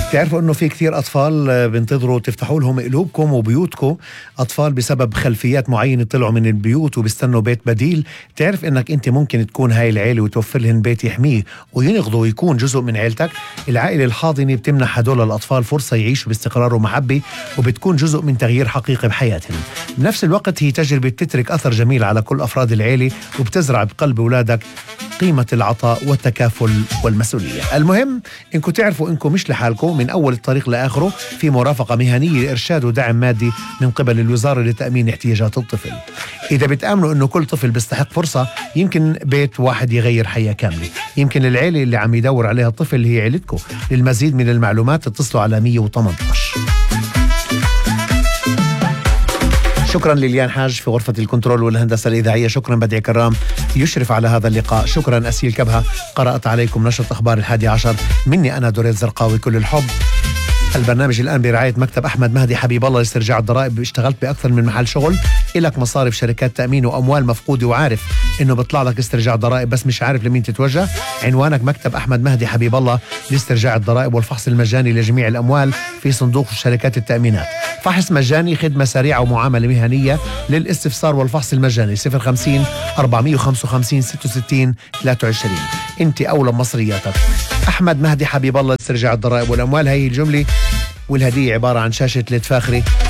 تعرفوا انه في كثير اطفال بينتظروا تفتحوا لهم قلوبكم وبيوتكم، اطفال بسبب خلفيات معينه طلعوا من البيوت وبيستنوا بيت بديل. تعرف انك انت ممكن تكون هاي العيله وتوفر لهم بيت يحميه وينقضوا ويكون جزء من عيلتك. العائله الحاضنه بتمنح هدول الاطفال فرصه يعيشوا باستقرار ومحبه، وبتكون جزء من تغيير حقيقي بحياتهم. بنفس الوقت هي تجربه بتترك اثر جميل على كل افراد العيله، وبتزرع بقلب اولادك قيمة العطاء والتكافل والمسؤولية. المهم إنكم تعرفوا إنكم مش لحالكم، من أول الطريق لآخره في مرافقة مهنية لإرشاد ودعم مادي من قبل الوزارة لتأمين احتياجات الطفل. إذا بتآمنوا إنه كل طفل بيستحق فرصة، يمكن بيت واحد يغير حياة كاملة. يمكن العيلة اللي عم يدور عليها الطفل هي عيلتكم. للمزيد من المعلومات اتصلوا على 118. شكرا لليان حاج في غرفة الكنترول والهندسة الإذاعية. شكرا بديع كرام يشرف على هذا اللقاء. شكرا أسيل كبهة قرأت عليكم نشرة أخبار 11. مني أنا دوريت زرقاوي كل الحب. البرنامج الآن برعاية مكتب أحمد مهدي حبيب الله لاسترجاع الضرائب. اشتغلت بأكثر من محل شغل، إلك مصارف شركات تأمين وأموال مفقودة، وعارف إنه بيطلع لك استرجاع ضرائب بس مش عارف لمين تتوجه. عنوانك مكتب أحمد مهدي حبيب الله لاسترجاع الضرائب والفحص المجاني لجميع الأموال في صندوق شركات التأمينات. فحص مجاني، خدمة سريعة ومعاملة مهنية. للاستفسار والفحص المجاني 050 455 66 23. انت أولى مصرياتك. أحمد مهدي حبيب الله لاسترجاع الضرائب والأموال. هي الجملة، والهدية عبارة عن شاشة ليد فاخري